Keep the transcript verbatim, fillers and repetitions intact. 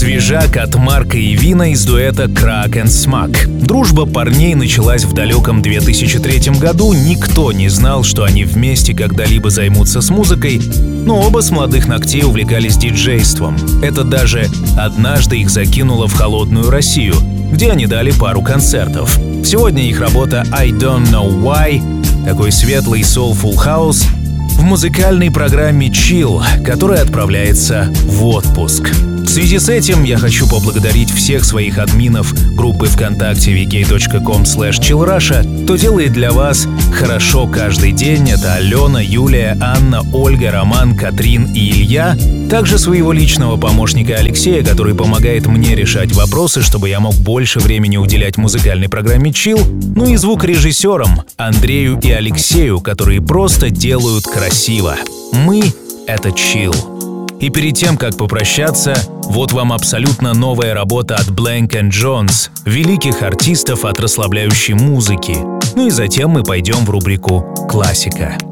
Свежак от Марка и Вина из дуэта Crack and Smack. Дружба парней началась в далеком две тысячи третьем году. Никто не знал, что они вместе когда-либо займутся с музыкой, но оба с молодых ногтей увлекались диджейством. Это даже однажды их закинуло в холодную Россию, где они дали пару концертов. Сегодня их работа I Don't Know Why, такой светлый soulful house, в музыкальной программе Chill, которая отправляется в отпуск. В связи с этим я хочу поблагодарить всех своих админов группы ВКонтакте ви кей точка ком слэш чилл раша, кто делает для вас хорошо каждый день. Это Алена, Юлия, Анна, Ольга, Роман, Катрин и Илья. Также своего личного помощника Алексея, который помогает мне решать вопросы, чтобы я мог больше времени уделять музыкальной программе Chill. Ну и звукорежиссерам Андрею и Алексею, которые просто делают красиво. Мы — это Chill. И перед тем, как попрощаться, вот вам абсолютно новая работа от Blank энд Jones, великих артистов от расслабляющей музыки. Ну и затем мы пойдем в рубрику «Классика».